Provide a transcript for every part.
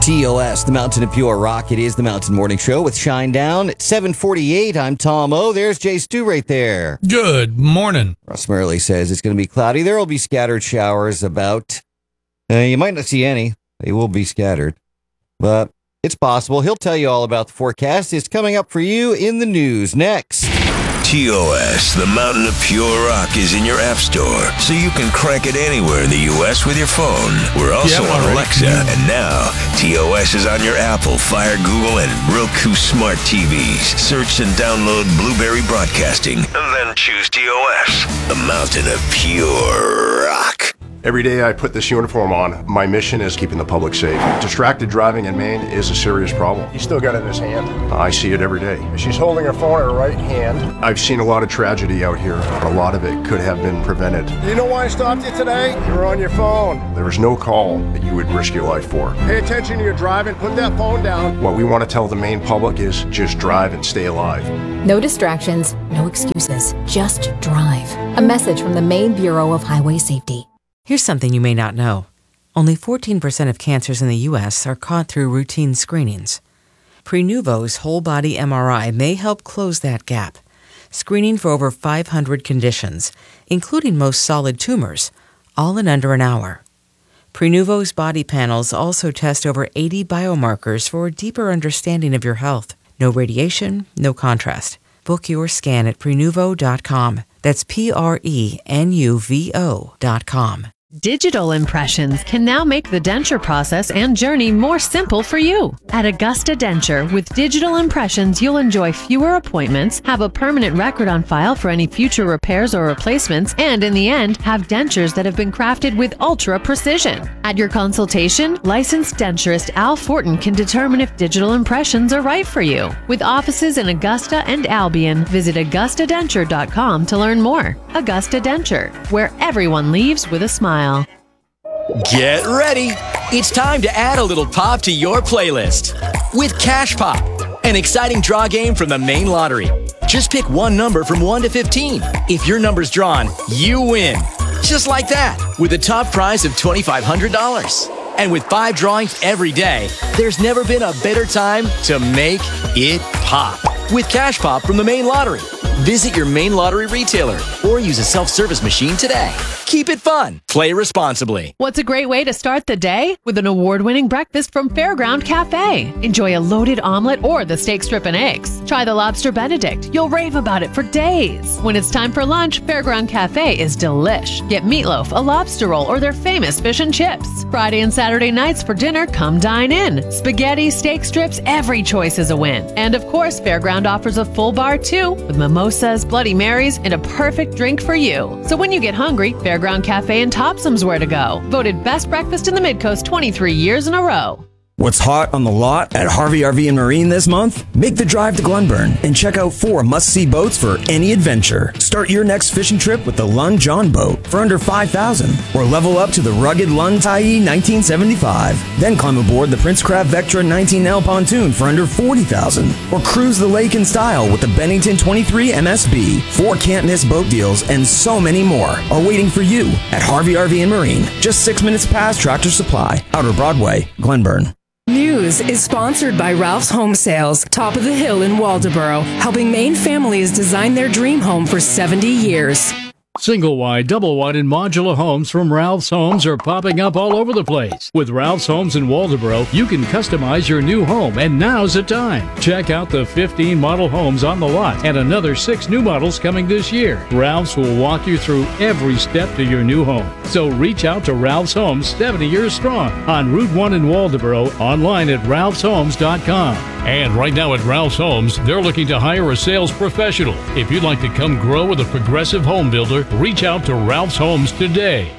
TOS, the Mountain of Pure Rock. It is the Mountain Morning Show with Shine Down at 7:48. I'm Tom O. There's Jay Stu right there. Good morning. Russ Murley says it's going to be cloudy. There will be scattered showers about. You might not see any. They will be scattered. But it's possible. He'll tell you all about the forecast. It's coming up for you in the news next. TOS, the Mountain of Pure Rock, is in your app store, so you can crank it anywhere in the U.S. with your phone. We're also on Alexa, and now TOS is on your Apple, Fire, Google, and Roku smart TVs. Search and download Blueberry Broadcasting, and then choose TOS, the Mountain of Pure Rock. Every day I put this uniform on, my mission is keeping the public safe. Distracted driving in Maine is a serious problem. He's still got it in his hand. I see it every day. She's holding her phone in her right hand. I've seen a lot of tragedy out here, but a lot of it could have been prevented. Do you know why I stopped you today? You were on your phone. There was no call that you would risk your life for. Pay attention to your driving. Put that phone down. What we want to tell the Maine public is just drive and stay alive. No distractions, no excuses, just drive. A message from the Maine Bureau of Highway Safety. Here's something you may not know. Only 14% of cancers in the U.S. are caught through routine screenings. Prenuvo's whole-body MRI may help close that gap, screening for over 500 conditions, including most solid tumors, all in under an hour. Prenuvo's body panels also test over 80 biomarkers for a deeper understanding of your health. No radiation, no contrast. Book your scan at Prenuvo.com. That's Prenuvo.com. Digital impressions can now make the denture process and journey more simple for you. At Augusta Denture, with digital impressions, you'll enjoy fewer appointments, have a permanent record on file for any future repairs or replacements, and in the end, have dentures that have been crafted with ultra precision. At your consultation, licensed denturist Al Fortin can determine if digital impressions are right for you. With offices in Augusta and Albion, visit AugustaDenture.com to learn more. Augusta Denture, where everyone leaves with a smile. Get ready! It's time to add a little pop to your playlist with Cash Pop, an exciting draw game from the Maine Lottery. Just pick one number from 1 to 15. If your number's drawn, you win. Just like that, with a top prize of $2,500. And with 5 drawings every day, there's never been a better time to make it pop. With Cash Pop from the Maine Lottery. Visit your Maine Lottery retailer or use a self-service machine today. Keep it fun. Play responsibly. What's a great way to start the day? With an award-winning breakfast from Fairground Cafe. Enjoy a loaded omelet or the steak strip and eggs. Try the lobster Benedict. You'll rave about it for days. When it's time for lunch, Fairground Cafe is delish. Get meatloaf, a lobster roll, or their famous fish and chips. Friday and Saturday nights for dinner, come dine in. Spaghetti, steak strips, every choice is a win. And of course, Fairground offers a full bar too, with mimosas, Bloody Marys, and a perfect drink for you. So when you get hungry, Fairground Cafe and Topsum's where to go. Voted best breakfast in the Midcoast 23 years in a row. What's hot on the lot at Harvey RV and Marine this month? Make the drive to Glenburn and check out 4 must-see boats for any adventure. Start your next fishing trip with the Lund John boat for under $5,000, or level up to the rugged Lund Tyee 1975. Then climb aboard the Princecraft Vectra 19L pontoon for under $40,000, or cruise the lake in style with the Bennington 23 MSB. 4 can't-miss boat deals and so many more are waiting for you at Harvey RV and Marine, just 6 minutes past Tractor Supply, Outer Broadway, Glenburn. News is sponsored by Ralph's Home Sales, top of the hill in Waldoboro, helping Maine families design their dream home for 70 years. Single wide, double wide, and modular homes from Ralph's Homes are popping up all over the place. With Ralph's Homes in Waldoboro, you can customize your new home, and now's the time. Check out the 15 model homes on the lot and another 6 new models coming this year. Ralph's will walk you through every step to your new home. So reach out to Ralph's Homes, 70 years strong, on Route 1 in Waldoboro, online at ralphshomes.com. And right now at Ralph's Homes, they're looking to hire a sales professional. If you'd like to come grow with a progressive home builder, reach out to Ralph's Homes today.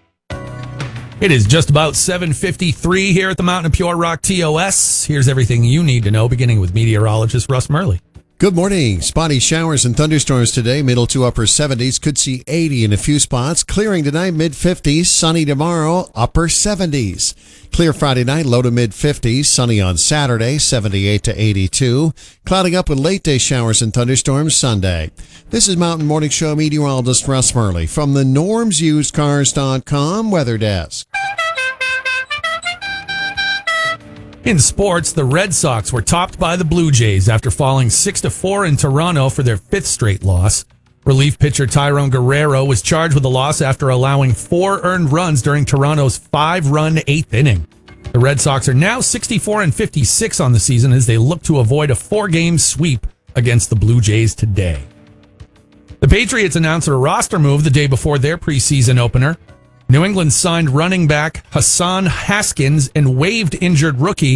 It is just about 7:53 here at the Mountain of Pure Rock TOS. Here's everything you need to know, beginning with meteorologist Russ Murley. Good morning. Spotty showers and thunderstorms today, middle to upper 70s. Could see 80 in a few spots. Clearing tonight, mid-50s. Sunny tomorrow, upper 70s. Clear Friday night, low to mid-50s. Sunny on Saturday, 78 to 82. Clouding up with late-day showers and thunderstorms Sunday. This is Mountain Morning Show meteorologist Russ Murley from the NormsUsedCars.com Weather Desk. In sports, the Red Sox were topped by the Blue Jays after falling 6-4 in Toronto for their 5th straight loss. Relief pitcher Tyrone Guerrero was charged with the loss after allowing 4 earned runs during Toronto's 5-run 8th inning. The Red Sox are now 64-56 on the season as they look to avoid a 4-game sweep against the Blue Jays today. The Patriots announced a roster move the day before their preseason opener. New England signed running back Hassan Haskins and waived injured rookie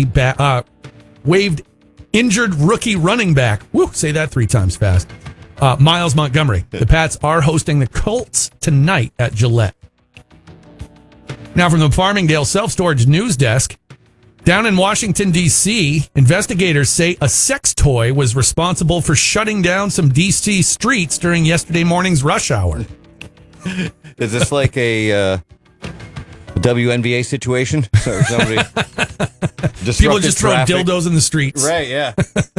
running back. Woo, say that 3 times fast. Miles Montgomery. The Pats are hosting the Colts tonight at Gillette. Now from the Farmingdale Self-Storage News Desk. Down in Washington, D.C., investigators say a sex toy was responsible for shutting down some D.C. streets during yesterday morning's rush hour. Is this like a WNBA situation? So somebody people just throw traffic. dildos in the streets. Right, yeah.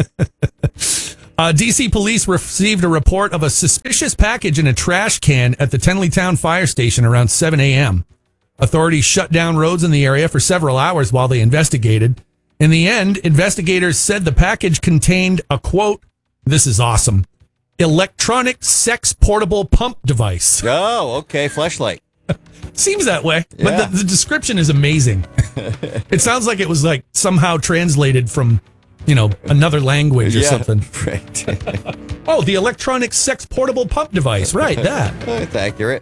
D.C. police received a report of a suspicious package in a trash can at the Tenleytown Fire Station around 7 a.m. Authorities shut down roads in the area for several hours while they investigated. In the end, investigators said the package contained a, quote, this is awesome, electronic sex portable pump device. Oh, okay, fleshlight. Seems that way, Yeah. but the description is amazing. It sounds like it was like somehow translated from, another language or something. Right. Oh, the electronic sex portable pump device. Right, that. That's accurate.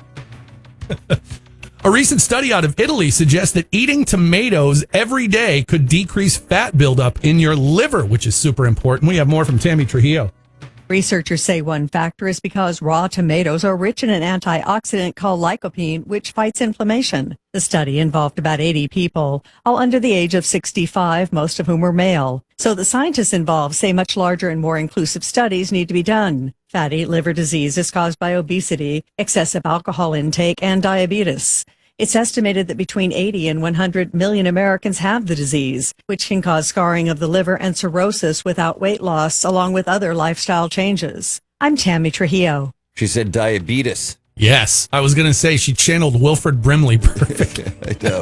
A recent study out of Italy suggests that eating tomatoes every day could decrease fat buildup in your liver, which is super important. We have more from Tammy Trujillo. Researchers say one factor is because raw tomatoes are rich in an antioxidant called lycopene, which fights inflammation. The study involved about 80 people, all under the age of 65, most of whom were male. So the scientists involved say much larger and more inclusive studies need to be done. Fatty liver disease is caused by obesity, excessive alcohol intake, and diabetes. It's estimated that between 80 and 100 million Americans have the disease, which can cause scarring of the liver and cirrhosis without weight loss, along with other lifestyle changes. I'm Tammy Trujillo. She said diabetes. Yes, I was going to say she channeled Wilford Brimley perfect. I know.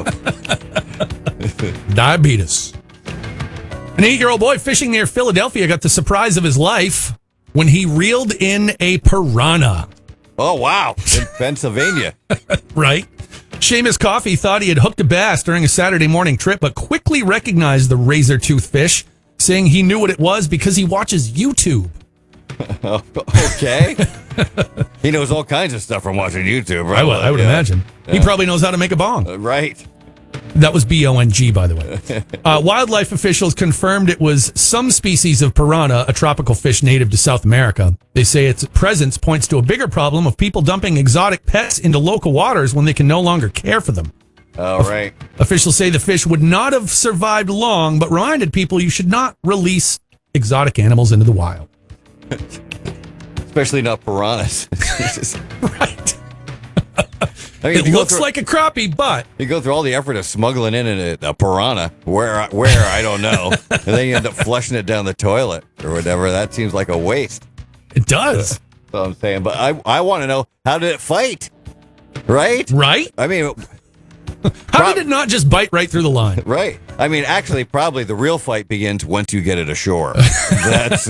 Diabetes. An 8-year-old boy fishing near Philadelphia got the surprise of his life when he reeled in a piranha. Oh, wow. In Pennsylvania. Right. Seamus Coffey thought he had hooked a bass during a Saturday morning trip, but quickly recognized the razor-toothed fish, saying he knew what it was because he watches YouTube. Okay. He knows all kinds of stuff from watching YouTube, right? I would imagine. He probably knows how to make a bong. Right. That was B-O-N-G, by the way. Wildlife officials confirmed it was some species of piranha, a tropical fish native to South America. They say its presence points to a bigger problem of people dumping exotic pets into local waters when they can no longer care for them. Oh, right. Officials say the fish would not have survived long, but reminded people you should not release exotic animals into the wild. Especially not piranhas. Right. I mean, It looks like a crappie, but you go through all the effort of smuggling in a piranha, where I don't know, and then you end up flushing it down the toilet or whatever. That seems like a waste. It does. That's what I'm saying. But I want to know, how did it fight? Right? Right? I mean, how did it not just bite right through the line? Right. I mean, actually, probably the real fight begins once you get it ashore. That's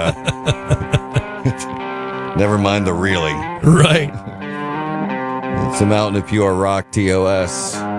never mind the reeling. Right. It's the Mountain of Pure Rock, TOS.